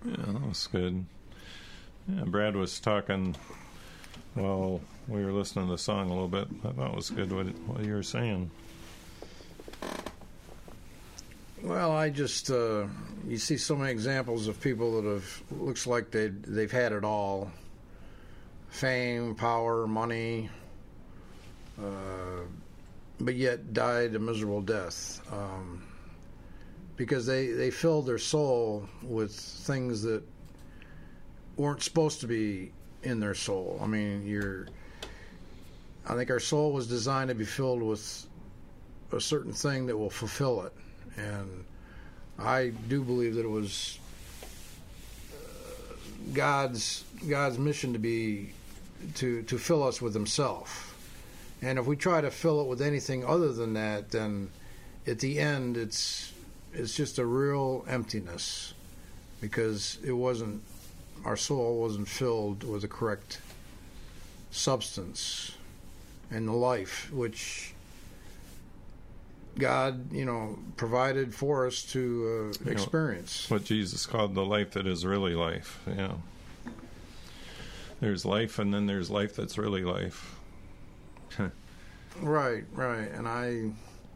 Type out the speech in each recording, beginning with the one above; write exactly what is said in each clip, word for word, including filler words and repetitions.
Yeah, that was good. Yeah, Brad was talking while we were listening to the song a little bit. I thought it was good what, what you were saying. Well, I just, uh, you see so many examples of people that have, looks like they they've had it all. Fame, power, money, uh, but yet died a miserable death. Um, because they, they filled their soul with things that weren't supposed to be in their soul. I mean, you're, I think our soul was designed to be filled with a certain thing that will fulfill it. And I do believe that it was uh, God's God's mission to be to to fill us with Himself. And if we try to fill it with anything other than that, then at the end it's it's just a real emptiness, because it wasn't our soul wasn't filled with the correct substance and the life which God, you know, provided for us to uh, experience. You know, what Jesus called the life that is really life. Yeah. There's life, and then there's life that's really life. Right, right. And I,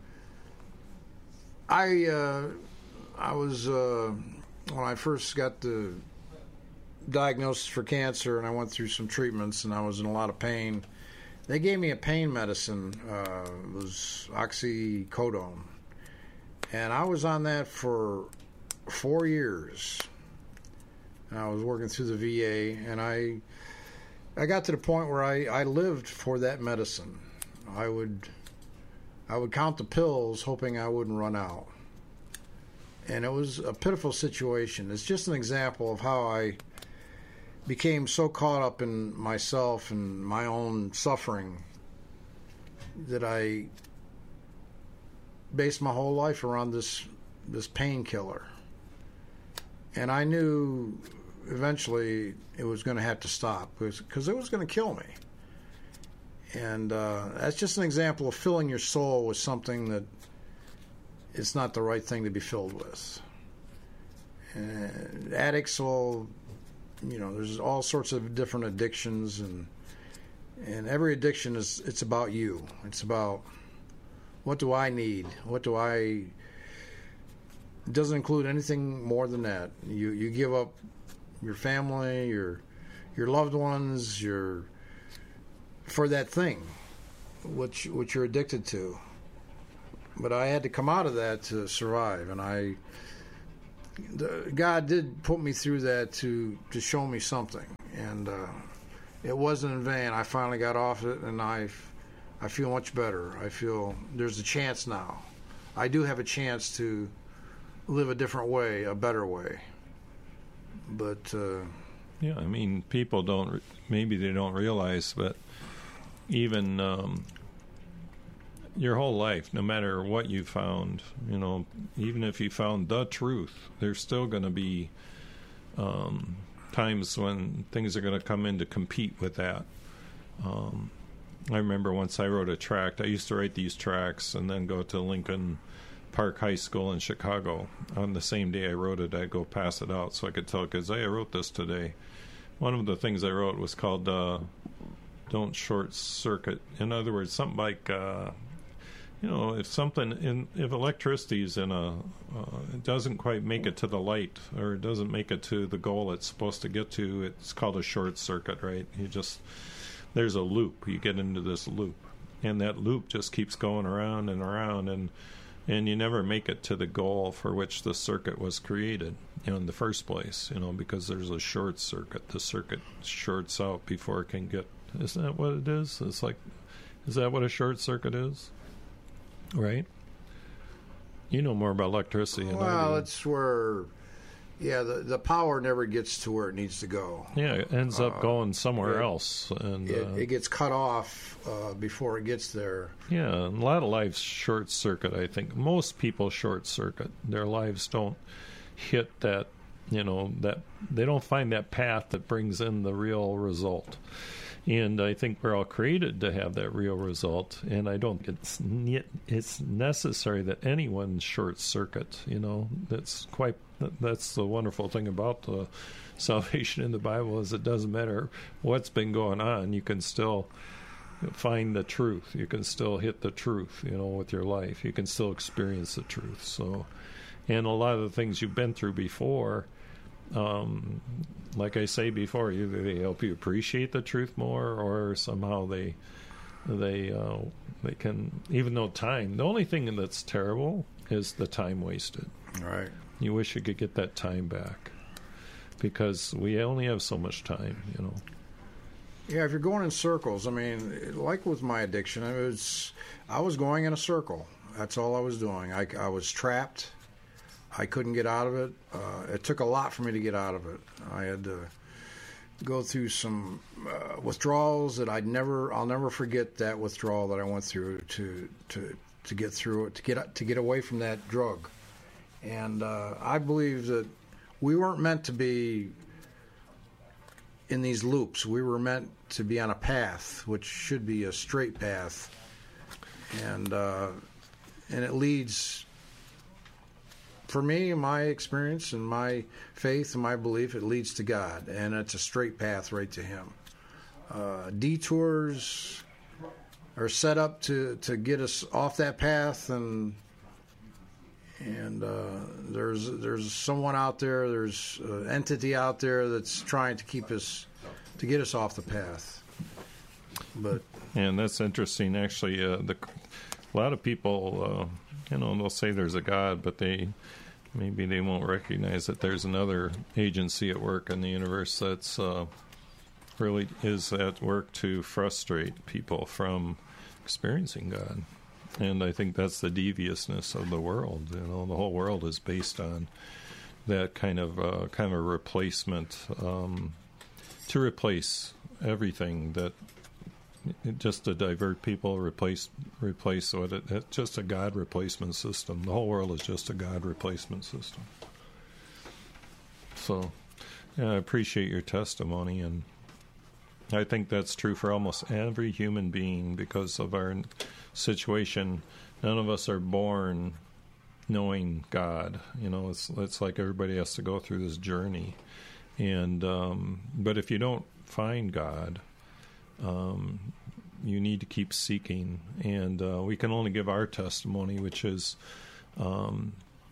I, uh, I was uh, when I first got the diagnosis for cancer, and I went through some treatments, and I was in a lot of pain. They gave me a pain medicine. Uh, it was oxycodone. And I was on that for four years. And I was working through the V A, and I I got to the point where I, I lived for that medicine. I would I would count the pills, hoping I wouldn't run out. And it was a pitiful situation. It's just an example of how I became so caught up in myself and my own suffering that I based my whole life around this this painkiller. And I knew eventually it was going to have to stop, because it was going to kill me. And uh, that's just an example of filling your soul with something that it's not the right thing to be filled with. And addicts will, you know, there's all sorts of different addictions, and and every addiction is, it's about you. It's about, what do I need? What do I, it doesn't include anything more than that. You you give up your family, your your loved ones, your, for that thing which which you're addicted to. But I had to come out of that to survive, and I The, God did put me through that to, to show me something, and uh, it wasn't in vain. I finally got off it, and I, I feel much better. I feel there's a chance now. I do have a chance to live a different way, a better way. But uh, yeah, I mean, people don't, maybe they don't realize, but even um, your whole life, no matter what you found, you know, even if you found the truth, there's still going to be um, times when things are going to come in to compete with that. Um, I remember once I wrote a tract. I used to write these tracts and then go to Lincoln Park High School in Chicago. On the same day I wrote it, I'd go pass it out so I could tell kids, hey, I wrote this today. One of the things I wrote was called uh, Don't Short Circuit. In other words, something like... Uh, You know, if something in, if electricity is in a, uh, it doesn't quite make it to the light, or it doesn't make it to the goal it's supposed to get to, it's called a short circuit, right? You just, there's a loop. You get into this loop, and that loop just keeps going around and around, and and you never make it to the goal for which the circuit was created, you know, in the first place, you know, because there's a short circuit. The circuit shorts out before it can get, isn't that what it is? It's like, is that what a short circuit is? Right? You know more about electricity. Than well, it's where, yeah, the the power never gets to where it needs to go. Yeah, it ends up uh, going somewhere it, else, and it, uh, it gets cut off uh, before it gets there. Yeah, and a lot of lives short circuit. I think most people short circuit. Their lives don't hit that. You know, that they don't find that path that brings in the real result. And I think we're all created to have that real result. And I don't think it's ne- it's necessary that anyone short circuit. You know, that's quite that's the wonderful thing about the salvation in the Bible is it doesn't matter what's been going on. You can still find the truth. You can still hit the truth. You know, with your life, you can still experience the truth. So, and a lot of the things you've been through before. Um, like I say before, either they help you appreciate the truth more, or somehow they, they, uh, they can. Even though time, the only thing that's terrible is the time wasted. Right. You wish you could get that time back, because we only have so much time. You know. Yeah, if you're going in circles, I mean, like with my addiction, it was I was going in a circle. That's all I was doing. I, I was trapped. I couldn't get out of it. Uh, it took a lot for me to get out of it. I had to go through some uh, withdrawals that I'd never, I'll never forget that withdrawal that I went through to to to get through it, to get to get away from that drug. And uh, I believe that we weren't meant to be in these loops. We were meant to be on a path, which should be a straight path, and uh, and it leads. For me, my experience and my faith and my belief, it leads to God, and it's a straight path right to Him. Uh, detours are set up to, to get us off that path, and and uh, there's there's someone out there, there's an entity out there that's trying to keep us, to get us off the path. But and that's interesting. Actually, uh, the a lot of people. Uh, You know, they'll say there's a God, but they maybe they won't recognize that there's another agency at work in the universe that's uh, really is at work to frustrate people from experiencing God. And I think that's the deviousness of the world. You know, the whole world is based on that kind of uh, kind of a replacement um, to replace everything that. Just to divert people, replace replace what it, it's just a God replacement system. The whole world is just a God replacement system. So, yeah, I appreciate your testimony, and I think that's true for almost every human being because of our situation. None of us are born knowing God. You know, it's it's like everybody has to go through this journey, and um, but if you don't find God. Um, you need to keep seeking, and uh, we can only give our testimony, which is um,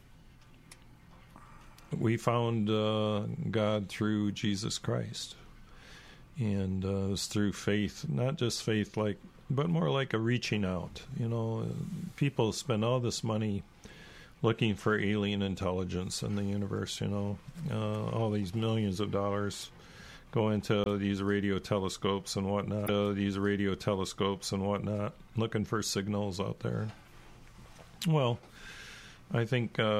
we found uh, God through Jesus Christ, and uh, it's through faith, not just faith, like, but more like a reaching out. You know, people spend all this money looking for alien intelligence in the universe. You know, uh, all these millions of dollars. Go into these radio telescopes and whatnot, uh, these radio telescopes and whatnot, looking for signals out there. Well, I think uh,